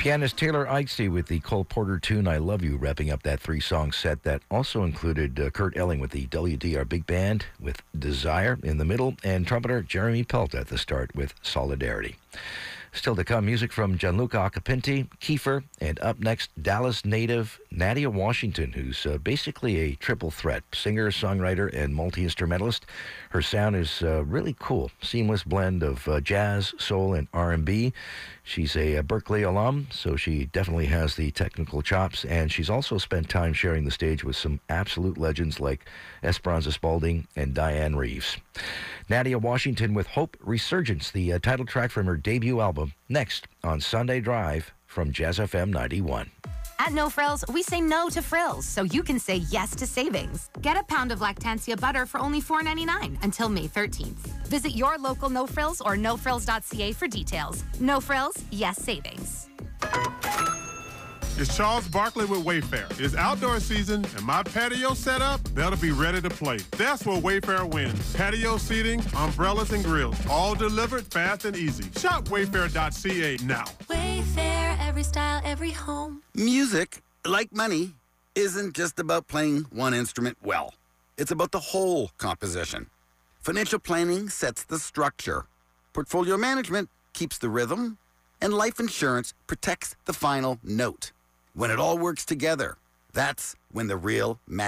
Pianist Taylor Ikesy with the Cole Porter tune I Love You, wrapping up that three-song set that also included Kurt Elling with the WDR Big Band with Desire in the middle, and trumpeter Jeremy Pelt at the start with Solidarity. Still to come, music from Gianluca Acapinti, Kiefer, and up next, Dallas native Nadia Washington, who's basically a triple threat, singer, songwriter, and multi-instrumentalist. Her sound is really cool, seamless blend of jazz, soul, and R&B. She's a Berkeley alum, so she definitely has the technical chops, and she's also spent time sharing the stage with some absolute legends like Esperanza Spalding and Diane Reeves. Nadia Washington with Hope Resurgence, the title track from her debut album, next on Sunday Drive from Jazz FM 91. At No Frills, we say no to frills, so you can say yes to savings. Get a pound of Lactantia butter for only $4.99 until May 13th. Visit your local No Frills or nofrills.ca for details. No Frills, yes savings. It's Charles Barkley with Wayfair. It's outdoor season, and my patio set up, that'll be ready to play. That's where Wayfair wins. Patio seating, umbrellas, and grills, all delivered fast and easy. Shop wayfair.ca now. Wayfair, every style, every home. Music, like money, isn't just about playing one instrument well. It's about the whole composition. Financial planning sets the structure. Portfolio management keeps the rhythm. And life insurance protects the final note. When it all works together, that's when the real magic